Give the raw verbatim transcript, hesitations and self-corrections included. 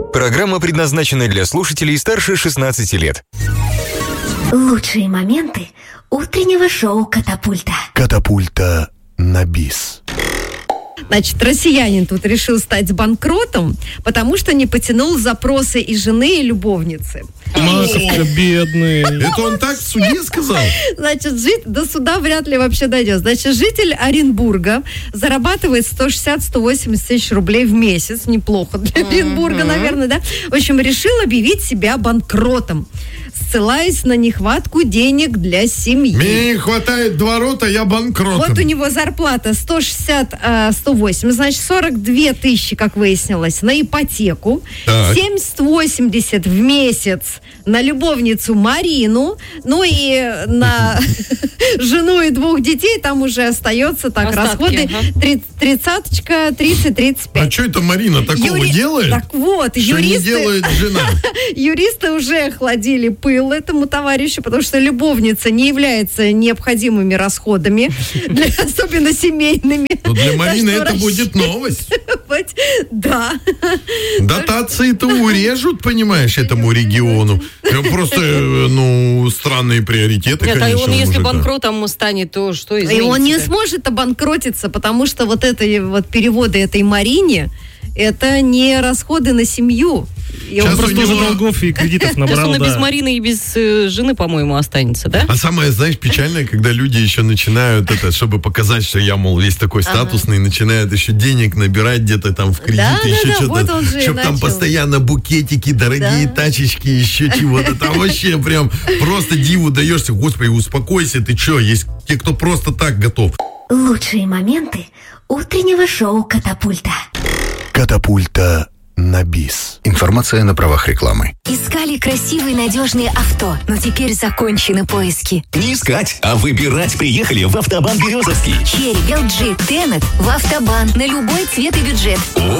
Программа предназначена для слушателей старше шестнадцати лет. Лучшие моменты утреннего шоу «Катапульта». Катапульта на бис. Значит, россиянин тут решил стать банкротом, потому что не потянул запросы и жены, и любовницы. Маковка, бедный. Это он так в суде сказал? Значит, жить до суда вряд ли вообще дойдет. Значит, житель Оренбурга зарабатывает сто шестьдесят - сто восемьдесят тысяч рублей в месяц. Неплохо для Оренбурга, наверное, да? В общем, решил объявить себя банкротом, ссылаясь на нехватку денег для семьи. Мне не хватает два рота, я банкротом. Вот у него зарплата сто шестьдесят - сто восемьдесят, значит, сорок две тысячи, как выяснилось, на ипотеку, Так. семьдесят - восемьдесят в месяц на любовницу Марину, ну и на жену и двух детей там уже остается так расходы тридцаточка, тридцать - тридцать пять. А что это Марина такого Юри- делает? Так вот, Что не юристы... делает жена? Юристы уже охладили пыл этому товарищу, потому что любовница не является необходимыми расходами, для, особенно семейными. Ну, для Марины Так что это будет новость. рассчитывать, Да. Дотации-то урежут, понимаешь, этому региону. Прям просто, э, ну, странные приоритеты, Нет, конечно, а он, у если мужика. банкротом станет, то что, И извините? он не сможет обанкротиться, потому что вот это вот переводы этой Марине, это не расходы на семью. И Сейчас он Просто у уже него- долгов и кредитов Сейчас набрал, он и без да. Марины, и без э, жены, по-моему, останется, да? А самое, знаешь, печальное, когда люди еще начинают это, чтобы показать, что я, мол, весь такой статусный, начинают еще денег набирать где-то там в кредиты, Да, еще да, да, что-то. вот он же и Чтобы там начал. постоянно букетики, дорогие Да. тачечки, еще чего-то. Там вообще прям просто диву даешься. Господи, успокойся, ты что? Есть те, кто просто так готов. Лучшие моменты утреннего шоу «Катапульта». Катапульта на бис. Информация на правах рекламы. Искали красивые надежные авто, но теперь закончены поиски. Не искать, а выбирать приехали в Автобан Березовский. Черри, эл джи, Тенет в Автобан на любой цвет и бюджет.